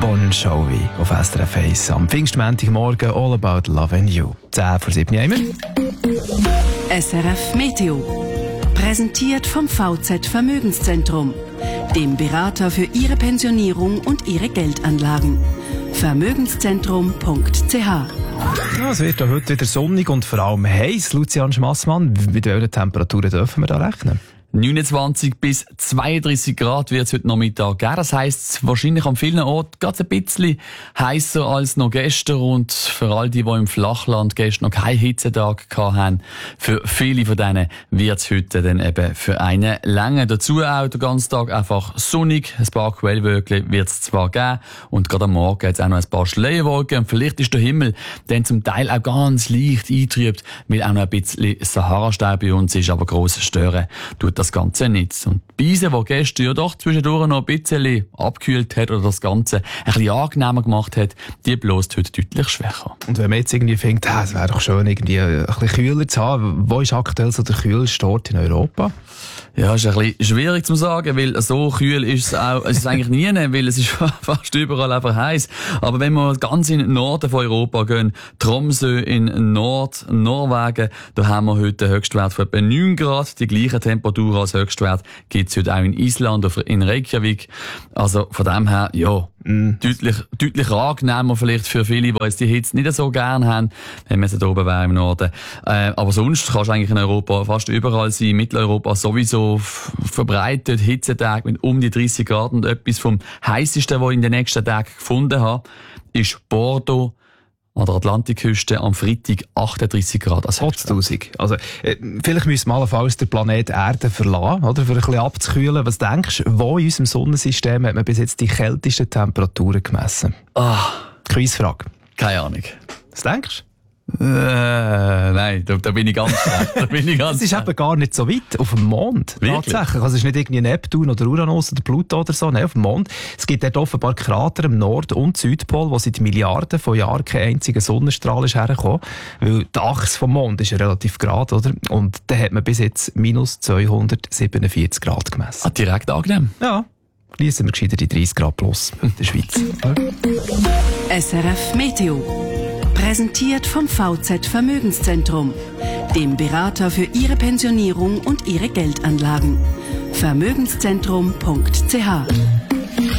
Bon Jovi auf SRF 1 am Pfingstmontagmorgen All About Love and You. 10 vor 7 Uhr. SRF Meteo. Präsentiert vom VZ Vermögenszentrum, dem Berater für Ihre Pensionierung und Ihre Geldanlagen. Vermögenszentrum.ch. Ja, es wird heute wieder sonnig und vor allem heiß. Lucian Schmassmann, mit welchen Temperaturen dürfen wir da rechnen? 29 bis 32 Grad wird es heute Nachmittag geben. Das heisst, wahrscheinlich an vielen Orten ganz ein bisschen heißer als noch gestern. Und für all die im Flachland gestern noch keinen Hitzetag hatten, für viele von denen wird es heute dann eben für eine Länge. Dazu auch den ganzen Tag einfach sonnig. Ein paar Quellwölkchen wird es zwar geben. Und gerade am Morgen jetzt auch noch ein paar Schleierwolken. Und vielleicht ist der Himmel dann zum Teil auch ganz leicht eingetrübt, weil auch noch ein bisschen Sahara-Staub bei uns ist. Aber grosses Stören tut das Ganze nicht. Und die Beise, die gestern ja doch zwischendurch noch ein bisschen abgekühlt hat oder das Ganze ein bisschen angenehmer gemacht hat, die bläst heute deutlich schwächer. Und wenn man jetzt irgendwie findet, es wäre doch schön, irgendwie ein bisschen kühler zu haben, wo ist aktuell so der kühlste Ort in Europa? Ja, ist ein bisschen schwierig zu sagen, weil so kühl ist es auch, es ist eigentlich nie, weil es ist fast überall einfach heiß. Aber wenn wir ganz in den Norden von Europa gehen, Tromsø in Norwegen, da haben wir heute einen Höchstwert von etwa 9 Grad. Die gleiche Temperatur als Höchstwert gibt es heute auch in Island oder in Reykjavik. Also von dem her, ja, deutlich angenehmer vielleicht für viele, die jetzt die Hitze nicht so gern haben, wenn man sie da oben wäre im Norden. Aber sonst kannst du eigentlich in Europa fast überall sein, Mitteleuropa sowieso verbreitet, Hitzetage mit um die 30 Grad und etwas vom heißesten, was ich in den nächsten Tagen gefunden habe, ist Bordeaux an der Atlantikküste am Freitag 38 Grad. Also, vielleicht müssen wir allenfalls den Planet Erde verlassen, oder, für ein bisschen abzukühlen. Was denkst du, wo in unserem Sonnensystem hat man bis jetzt die kältesten Temperaturen gemessen? Quizfrage. Keine Ahnung. Was denkst du? Nein, da bin ich ganz schlecht. Es ist eben gar nicht so weit. Auf dem Mond. Wirklich? Tatsächlich. Also es ist nicht irgendwie Neptun oder Uranus oder Pluto oder so. Nein, auf dem Mond. Es gibt dort offenbar Krater im Nord- und Südpol, wo seit Milliarden von Jahren kein einziger Sonnenstrahl ist hergekommen. Weil die Achse vom Mond ist ja relativ gerade, oder? Und da hat man bis jetzt minus 247 Grad gemessen. Direkt angenehm. Ja. Schliessen wir gescheiter die 30 Grad plus in der Schweiz. SRF Meteo. Präsentiert vom VZ Vermögenszentrum, dem Berater für Ihre Pensionierung und Ihre Geldanlagen. Vermögenszentrum.ch.